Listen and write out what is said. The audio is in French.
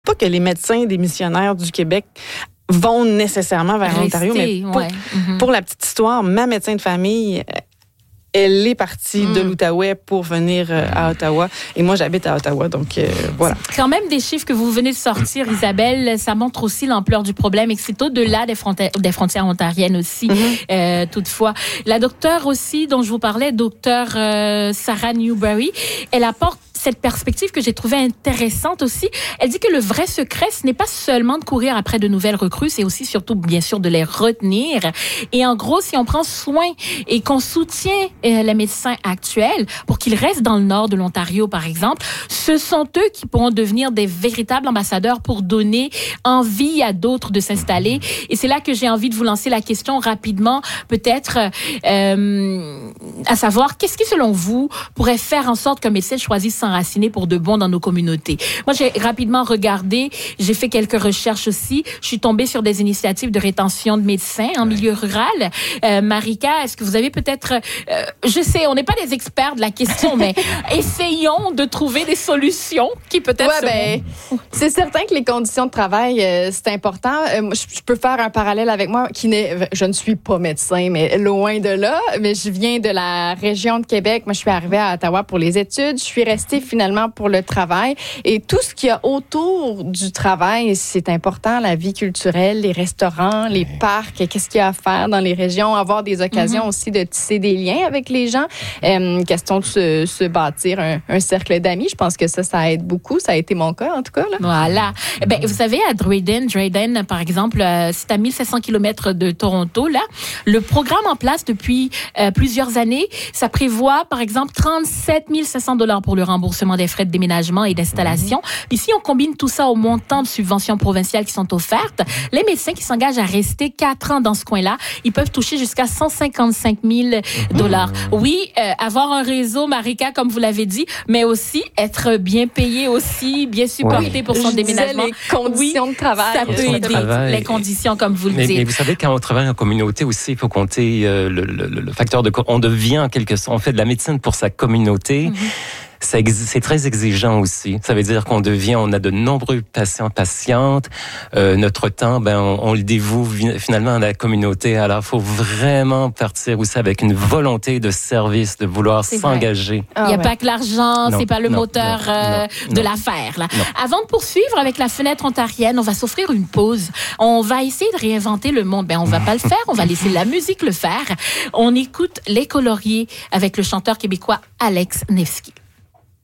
pas que les médecins démissionnaires du Québec vont nécessairement vers l'Ontario, mais pour la petite histoire, ma médecin de famille, elle est partie de l'Outaouais pour venir à Ottawa. Et moi, j'habite à Ottawa, donc voilà. Quand même, des chiffres que vous venez de sortir, Isabelle, ça montre aussi l'ampleur du problème et que c'est au-delà des frontières ontariennes aussi, toutefois. La docteure aussi, dont je vous parlais, docteure Sarah Newberry, elle apporte cette perspective que j'ai trouvée intéressante aussi. Elle dit que le vrai secret, ce n'est pas seulement de courir après de nouvelles recrues, c'est aussi surtout, bien sûr, de les retenir. Et en gros, si on prend soin et qu'on soutient les médecins actuels pour qu'ils restent dans le nord de l'Ontario, par exemple, ce sont eux qui pourront devenir des véritables ambassadeurs pour donner envie à d'autres de s'installer. Et c'est là que j'ai envie de vous lancer la question rapidement, peut-être, à savoir, qu'est-ce qui, selon vous, pourrait faire en sorte qu'un médecin choisisse s'enraciner pour de bon dans nos communautés? Moi, j'ai rapidement regardé, j'ai fait quelques recherches aussi. Je suis tombée sur des initiatives de rétention de médecins en milieu rural. Marika, est-ce que vous avez peut-être... je sais, on n'est pas des experts de la question, mais essayons de trouver des solutions qui peut-être c'est certain que les conditions de travail, c'est important. Je peux faire un parallèle avec moi, je ne suis pas médecin, mais loin de là. Mais je viens de la région de Québec. Moi, je suis arrivée à Ottawa pour les études. Je suis restée finalement pour le travail. Et tout ce qu'il y a autour du travail, c'est important. La vie culturelle, les restaurants, les parcs, qu'est-ce qu'il y a à faire dans les régions, avoir des occasions aussi de tisser des liens avec les gens. Question de se bâtir un cercle d'amis. Je pense que ça aide beaucoup. Ça a été mon cas, en tout cas. Là. Voilà. Vous savez, à Drayden, par exemple, c'est à 1700 km de Toronto, là. Le programme en place depuis plusieurs années, ça prévoit, par exemple, 37 500 $ pour le remboursement des frais de déménagement et d'installation. Puis si on combine tout ça au montant de subventions provinciales qui sont offertes, les médecins qui s'engagent à rester 4 ans dans ce coin-là, ils peuvent toucher jusqu'à 155 000 $. Oui, avoir un réseau, Marika, comme vous l'avez dit, mais aussi être bien payé aussi, bien supporté pour son déménagement. Les conditions de travail. Ça peut aider, les conditions, comme vous le dites. Mais vous savez, quand on travaille en communauté aussi, il faut compter le facteur de... On devient en quelque sorte... On fait de la médecine pour sa communauté. C'est très exigeant aussi. Ça veut dire on a de nombreux patientes. Notre temps, on le dévoue finalement à la communauté. Alors, il faut vraiment partir aussi avec une volonté de service, de vouloir s'engager. Il n'y a pas que l'argent, c'est pas le moteur de l'affaire. Là. Avant de poursuivre avec la fenêtre ontarienne, on va s'offrir une pause. On va essayer de réinventer le monde. On va pas le faire, on va laisser la musique le faire. On écoute Les Coloriers avec le chanteur québécois Alex Nevsky.